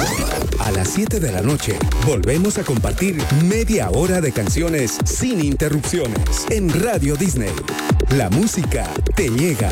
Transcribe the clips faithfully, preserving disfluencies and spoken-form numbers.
A las siete de la noche, volvemos a compartir media hora de canciones sin interrupciones en Radio Disney. La música te llega.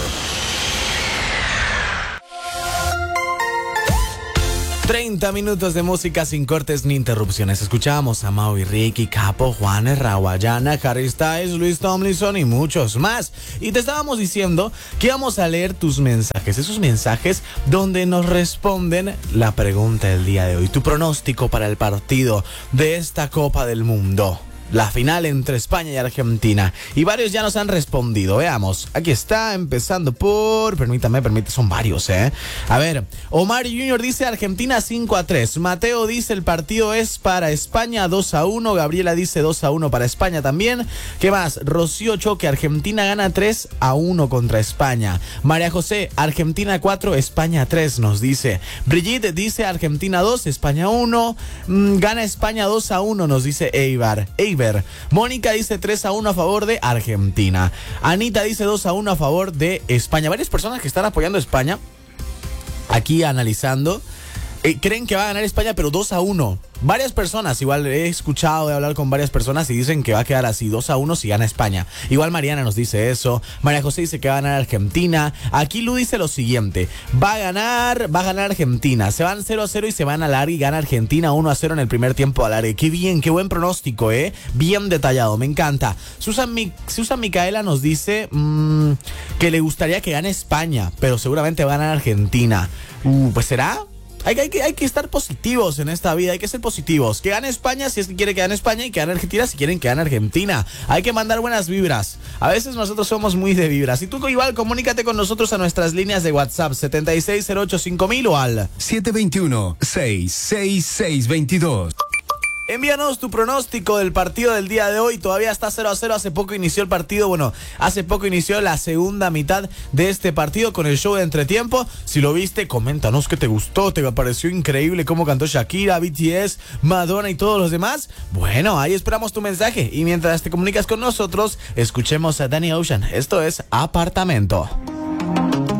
treinta minutos de música sin cortes ni interrupciones. Escuchábamos a Mau y Ricky, Capo, Juanes, Rawayana, Harry Styles, Luis Tomlinson y muchos más. Y te estábamos diciendo que íbamos a leer tus mensajes, esos mensajes donde nos responden la pregunta del día de hoy. Tu pronóstico para el partido de esta Copa del Mundo. La final entre España y Argentina. Y varios ya nos han respondido. Veamos. Aquí está, empezando por... Permítame, permítame, son varios, ¿eh? A ver, Omar Junior dice Argentina cinco a tres. Mateo dice el partido es para España dos a uno. Gabriela dice dos a uno para España también. ¿Qué más? Rocío Choque, Argentina gana tres a uno contra España. María José, Argentina cuatro, España tres, nos dice. Brigitte dice Argentina dos, España uno. Mm, gana España dos a uno, nos dice Eibar. Eibar. Mónica dice tres a uno a favor de Argentina. Anita dice dos a uno a favor de España. Varias personas que están apoyando a España, aquí analizando, eh, creen que va a ganar España, pero dos a uno. Varias personas, igual he escuchado de hablar con varias personas y dicen que va a quedar así, dos a uno si gana España. Igual Mariana nos dice eso. María José dice que va a ganar Argentina. Aquí Lu dice lo siguiente: va a ganar, va a ganar Argentina. Se van cero a cero y se van a largue y gana Argentina uno a cero en el primer tiempo al largue. Qué bien, qué buen pronóstico, eh. Bien detallado, me encanta. Susan, Mi Susan Micaela nos dice mmm, que le gustaría que gane España, pero seguramente va a ganar Argentina. Uh, pues será. Hay que, hay, que, hay que estar positivos en esta vida, hay que ser positivos. Que gane España si es que quiere que gane España y que gane Argentina si quieren que gane Argentina. Hay que mandar buenas vibras. A veces nosotros somos muy de vibras. Y tú igual comunícate con nosotros a nuestras líneas de WhatsApp setenta y seis cero ocho cinco mil o al siete dos uno, seis seis seis dos dos. Envíanos tu pronóstico del partido del día de hoy. Todavía está cero a cero. Hace poco inició el partido. Bueno, hace poco inició la segunda mitad de este partido con el show de entretiempo. Si lo viste, coméntanos qué te gustó. ¿Te pareció increíble cómo cantó Shakira, B T S, Madonna y todos los demás? Bueno, ahí esperamos tu mensaje. Y mientras te comunicas con nosotros, escuchemos a Danny Ocean. Esto es Apartamento.